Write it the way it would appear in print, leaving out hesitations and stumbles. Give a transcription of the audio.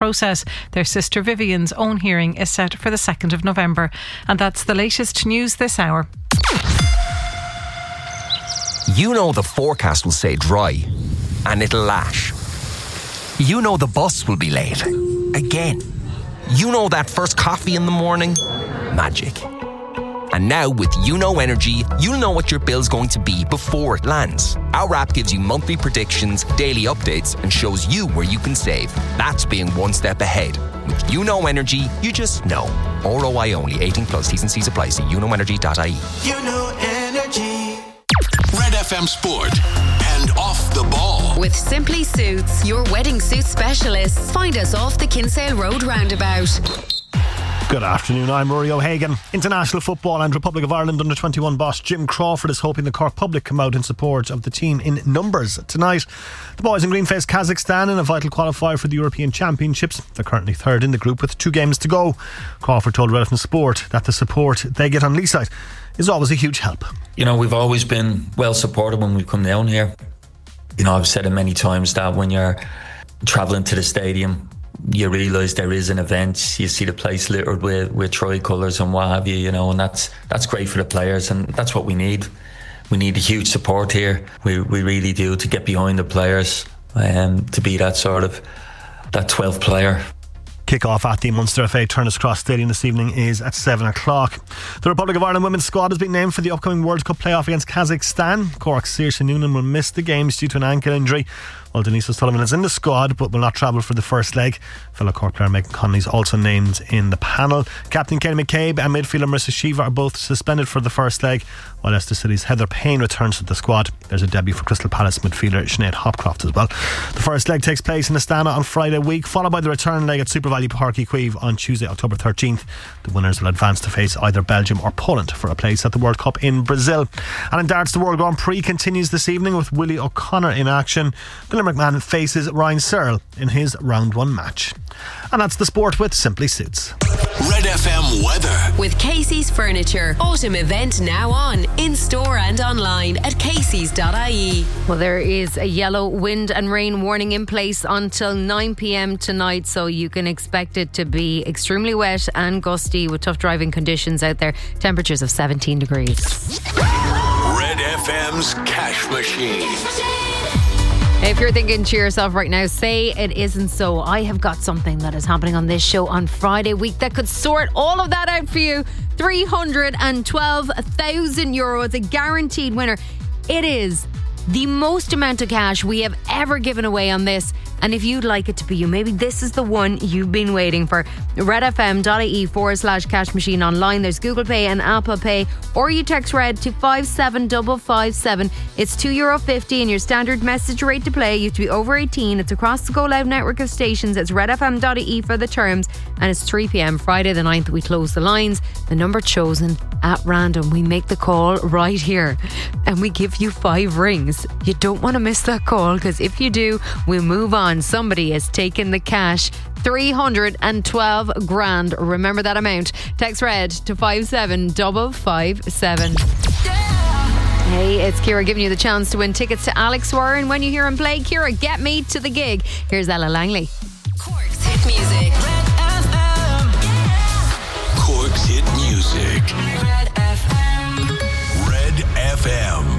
process. Their sister Vivian's own hearing is set for the 2nd of November. And that's the latest news this hour. You know the forecast will say dry and it'll lash. You know the bus will be late. Again. You know that first coffee in the morning? Magic. And now with YouKnow Energy, you'll know what your bill's going to be before it lands. Our app gives you monthly predictions, daily updates, and shows you where you can save. That's being one step ahead. With YouKnow Energy, you just know. ROI only. 18 plus. T's and C's apply. See youknowenergy.ie. YouKnow Energy. Red FM Sport and Off the Ball. With Simply Suits, your wedding suit specialists. Find us off the Kinsale Road roundabout. Good afternoon, I'm Rory O'Hagan. International football and Republic of Ireland under-21 boss Jim Crawford is hoping the Cork public come out in support of the team in numbers tonight. The boys in green face Kazakhstan in a vital qualifier for the European Championships. They're currently third in the group with 2 games to go. Crawford told Red FM Sport that the support they get on Leeside is always a huge help. You know, we've always been well supported when we come down here. You know, I've said it many times that when you're travelling to the stadium, you realise there is an event. You see the place littered with tricolours and what have you, you know, and that's great for the players, and that's what we need. We need a huge support here. We really do, to get behind the players, to be that sort of that 12th player. Kick-off at the Munster FA Turner's Cross Stadium this evening is at 7 o'clock. The Republic of Ireland women's squad has been named for the upcoming World Cup playoff against Kazakhstan. Cork's Saoirse Noonan will miss the games due to an ankle injury, while Denise O'Sullivan is in the squad but will not travel for the first leg. Fellow Cork player Megan Connolly is also named in the panel. Captain Kenny McCabe and midfielder Marissa Shiva are both suspended for the first leg, while Leicester City's Heather Payne returns to the squad. There's a debut for Crystal Palace midfielder Sinead Hopcroft as well. The first leg takes place in Astana on Friday week, followed by the return leg at Super Value Park Equive on Tuesday, October 13th. The winners will advance to face either Belgium or Poland for a place at the World Cup in Brazil. And in darts, the World Grand Prix continues this evening with Willie O'Connor in action. Billy McMahon faces Ryan Searle in his round 1 match. And that's the sport with Simply Suits. Red FM weather. With Casey's Furniture. Autumn event now on. In store and online at caseys.ie. Well, there is a yellow wind and rain warning in place until 9 p.m. tonight, so you can expect it to be extremely wet and gusty with tough driving conditions out there. Temperatures of 17 degrees. Red FM's Cash Machine. If you're thinking to yourself right now, say it isn't so. I have got something that is happening on this show on Friday week that could sort all of that out for you. €312,000. It's a guaranteed winner. It is the most amount of cash we have ever given away on this. And if you'd like it to be you, maybe this is the one you've been waiting for. redfm.ie/cash machine online. There's Google Pay and Apple Pay, or you text RED to 57557. It's €2.50 and your standard message rate to play. You have to be over 18. It's across the Go Loud network of stations. It's redfm.ie for the terms, and it's 3 p.m. Friday the 9th. We close the lines. The number chosen at random. We make the call right here, and we give you 5 rings. You don't want to miss that call, because if you do, we'll move on. Somebody has taken the cash. 312 grand. Remember that amount. Text RED to 57557. Hey, it's Ciara giving you the chance to win tickets to Alex Warren. When you hear him play, Ciara, get me to the gig. Here's Ella Langley. Cork's hit music. Cork's hit music. Red